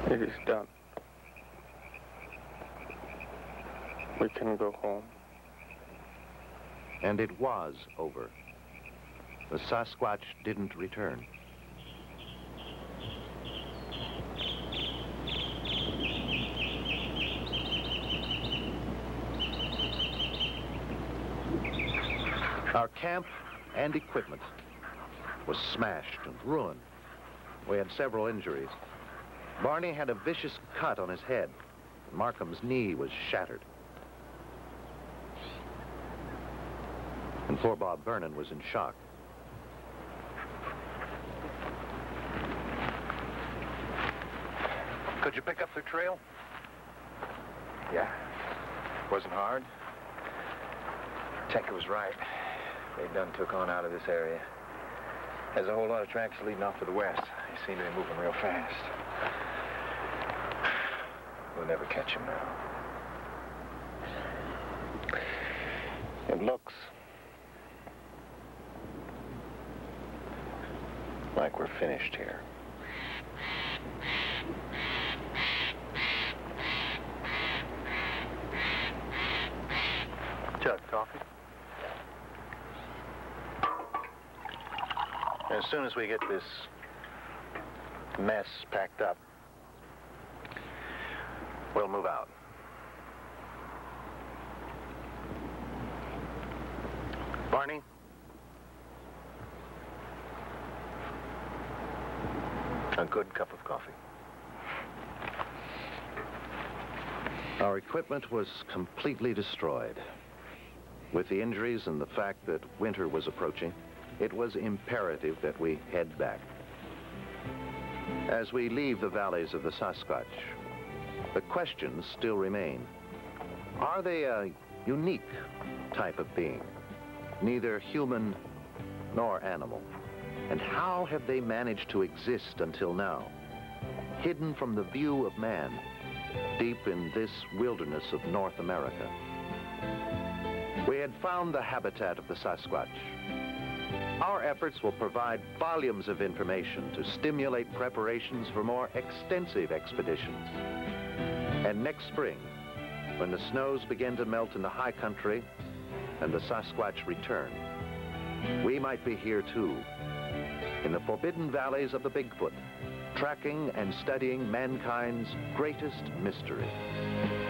It is done. We can go home. And it was over. The Sasquatch didn't return. Our camp and equipment was smashed and ruined. We had several injuries. Barney had a vicious cut on his head. Markham's knee was shattered. And poor Bob Vernon was in shock. Could you pick up the trail? Yeah. Wasn't hard. Tinker was right. They done took on out of this area. There's a whole lot of tracks leading off to the west. They seem to be moving real fast. We'll never catch them now. It looks like we're finished here. Jug, coffee? As soon as we get this mess packed up, we'll move out. Barney? A good cup of coffee. Our equipment was completely destroyed. With the injuries and the fact that winter was approaching, it was imperative that we head back. As we leave the valleys of the Sasquatch, the questions still remain. Are they a unique type of being, neither human nor animal? And how have they managed to exist until now, hidden from the view of man, deep in this wilderness of North America? We had found the habitat of the Sasquatch. Our efforts will provide volumes of information to stimulate preparations for more extensive expeditions. And next spring, when the snows begin to melt in the high country and the Sasquatch return, we might be here too, in the forbidden valleys of the Bigfoot, tracking and studying mankind's greatest mystery.